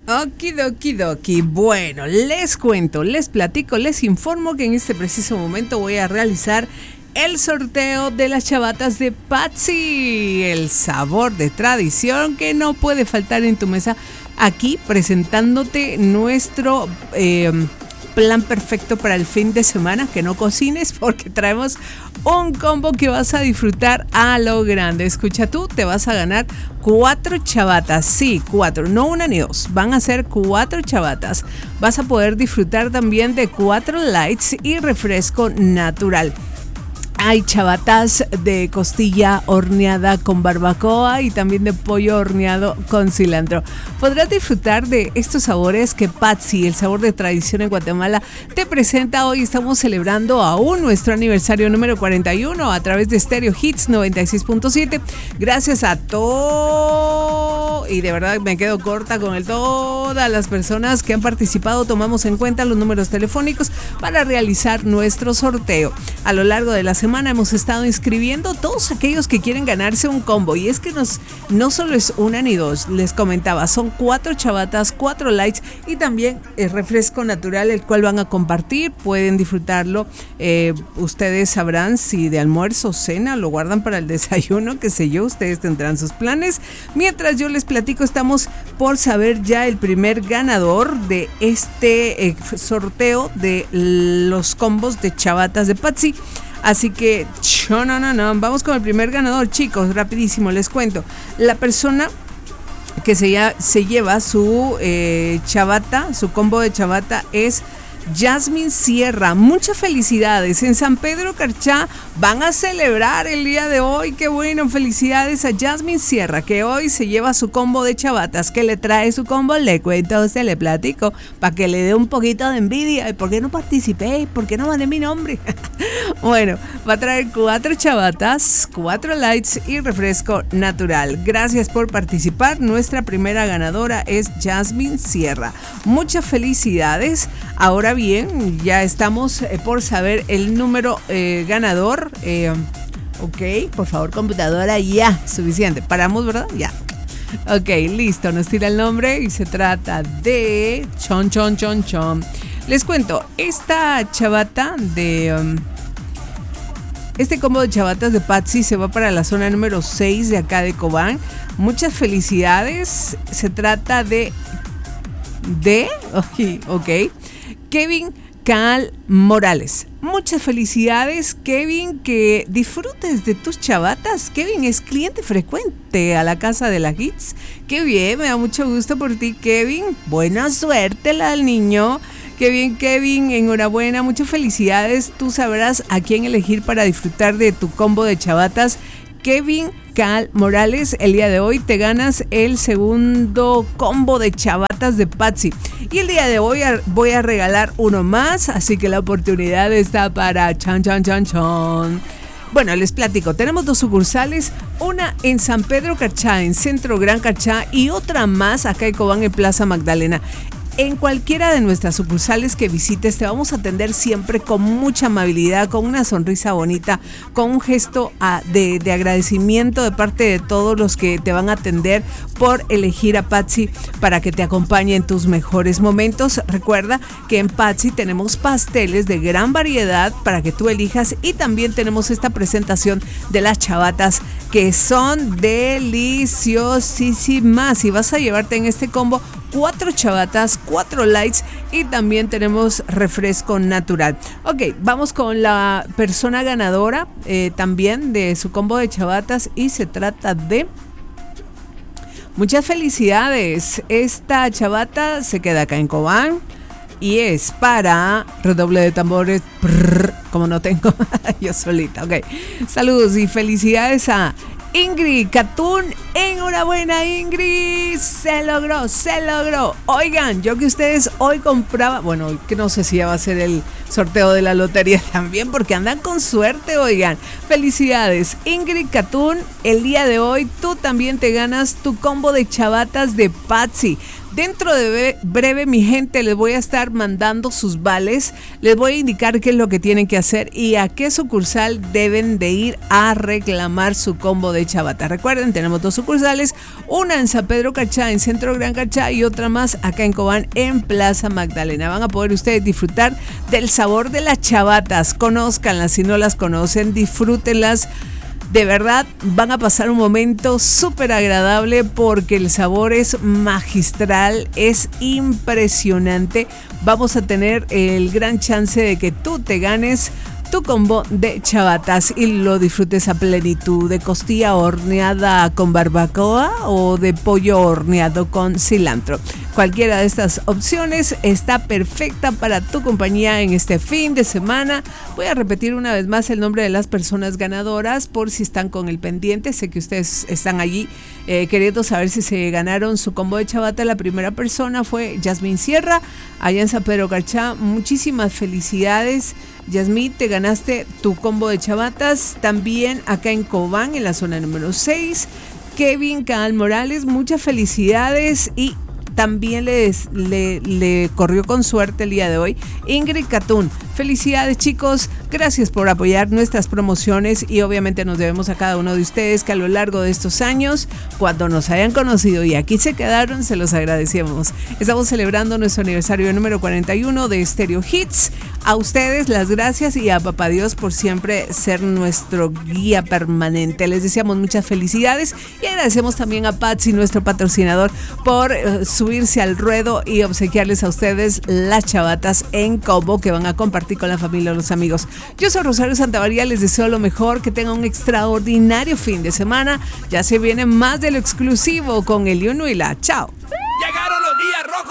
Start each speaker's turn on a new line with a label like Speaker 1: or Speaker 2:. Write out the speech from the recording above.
Speaker 1: Okidokidoki. Bueno, les cuento, les platico, les informo que en este preciso momento voy a realizar el sorteo de las chavatas de Patsy, el sabor de tradición que no puede faltar en tu mesa. Aquí presentándote nuestro plan perfecto para el fin de semana, que no cocines porque traemos un combo que vas a disfrutar a lo grande. Escucha tú, te vas a ganar 4 chavatas, sí, 4, no una ni dos, van a ser 4 chavatas. Vas a poder disfrutar también de 4 lights y refresco natural. Hay chavatas de costilla horneada con barbacoa y también de pollo horneado con cilantro. Podrás disfrutar de estos sabores que Patsy, el sabor de tradición en Guatemala, te presenta. Hoy estamos celebrando aún nuestro aniversario número 41 a través de Stereo Hits 96.7. Gracias a todos, y de verdad me quedo corta con todas las personas que han participado. Tomamos en cuenta los números telefónicos para realizar nuestro sorteo. A lo largo de la semana hemos estado inscribiendo todos aquellos que quieren ganarse un combo, y es que no solo es una ni dos, les comentaba, son 4 chavatas, 4 lights y también el refresco natural, el cual van a compartir. Pueden disfrutarlo, ustedes sabrán si de almuerzo o cena, lo guardan para el desayuno, qué sé yo, ustedes tendrán sus planes. Mientras yo les platico, estamos por saber ya el primer ganador de este sorteo de los combos de chavatas de Patsy. Así que, vamos con el primer ganador, chicos, rapidísimo, les cuento. La persona que se lleva su chavata, su combo de chavata es Jasmine Sierra. Muchas felicidades. En San Pedro Carchá van a celebrar el día de hoy. Qué bueno, felicidades a Jasmine Sierra, que hoy se lleva su combo de chavatas. ¿Qué le trae su combo? Le cuento a usted, le platico, para que le dé un poquito de envidia. ¿Por qué no participé? ¿Por qué no mandé mi nombre? Bueno, va a traer 4 chavatas, 4 lights y refresco natural. Gracias por participar. Nuestra primera ganadora es Jasmine Sierra. Muchas felicidades. Ahora bien, ya estamos por saber el número ganador. Ok, por favor, computadora, ya, suficiente. Paramos, ¿verdad? Ya. Ok, listo, nos tira el nombre y se trata de Chon. Les cuento, esta chavata de... este combo de chavatas de Patsy se va para la zona número 6 de acá de Cobán. Muchas felicidades. Se trata de ok, Kevin Cal Morales. Muchas felicidades, Kevin, que disfrutes de tus chavatas. Kevin es cliente frecuente a la casa de las hits. Qué bien, me da mucho gusto por ti, Kevin. Buena suerte al niño. Qué bien, Kevin, enhorabuena, muchas felicidades. Tú sabrás a quién elegir para disfrutar de tu combo de chavatas. Kevin Cal Morales, el día de hoy te ganas el segundo combo de chavatas de Patsy. Y el día de hoy voy a regalar uno más, así que la oportunidad está para chan. Bueno, les platico, tenemos 2 sucursales, una en San Pedro Carchá, en Centro Gran Carchá, y otra más acá en Cobán, en Plaza Magdalena. En cualquiera de nuestras sucursales que visites te vamos a atender siempre con mucha amabilidad, con una sonrisa bonita, con un gesto de agradecimiento de parte de todos los que te van a atender por elegir a Patsy para que te acompañe en tus mejores momentos. Recuerda que en Patsy tenemos pasteles de gran variedad para que tú elijas, y también tenemos esta presentación de las chavatas que son deliciosísimas, y vas a llevarte en este combo 4 chavatas, 4 lights y también tenemos refresco natural. Ok, vamos con la persona ganadora también de su combo de chavatas, y se trata de... Muchas felicidades. Esta chavata se queda acá en Cobán y es para... redoble de tambores, como no tengo yo solita. Ok, saludos y felicidades a Ingrid Catún. Enhorabuena, Ingrid, se logró. Oigan, yo que ustedes hoy compraba, bueno, que no sé si ya va a ser el sorteo de la lotería también, porque andan con suerte. Oigan, felicidades, Ingrid Catún. El día de hoy tú también te ganas tu combo de chavatas de Patsy. Dentro de breve, mi gente, les voy a estar mandando sus vales, les voy a indicar qué es lo que tienen que hacer y a qué sucursal deben de ir a reclamar su combo de chabata. Recuerden, tenemos 2 sucursales, una en San Pedro Cachá, en Centro Gran Cachá, y otra más acá en Cobán, en Plaza Magdalena. Van a poder ustedes disfrutar del sabor de las chabatas. Conózcanlas, si no las conocen, disfrútenlas. De verdad van a pasar un momento súper agradable porque el sabor es magistral, es impresionante. Vamos a tener el gran chance de que tú te ganes tu combo de chabatas y lo disfrutes a plenitud, de costilla horneada con barbacoa o de pollo horneado con cilantro. Cualquiera de estas opciones está perfecta para tu compañía en este fin de semana. Voy a repetir una vez más el nombre de las personas ganadoras por si están con el pendiente. Sé que ustedes están allí queriendo saber si se ganaron su combo de chabata. La primera persona fue Yasmín Sierra, allá en San Pedro Cachá. Muchísimas felicidades, Yasmín, te ganaste tu combo de chabatas. También acá en Cobán, en la zona número 6, Kevin Caal Morales, muchas felicidades. Y también le corrió con suerte el día de hoy Ingrid Catún. Felicidades, chicos, gracias por apoyar nuestras promociones y obviamente nos debemos a cada uno de ustedes que a lo largo de estos años, cuando nos hayan conocido y aquí se quedaron, se los agradecemos. Estamos celebrando nuestro aniversario número 41 de Stereo Hits. A ustedes las gracias y a Papá Dios por siempre ser nuestro guía permanente. Les deseamos muchas felicidades y agradecemos también a Patsy, nuestro patrocinador, por subirse al ruedo y obsequiarles a ustedes las chabatas en combo que van a compartir con la familia o los amigos. Yo soy Rosario Santamaría, les deseo lo mejor, que tengan un extraordinario fin de semana. Ya se viene más de lo exclusivo con el Yunuila. Chao.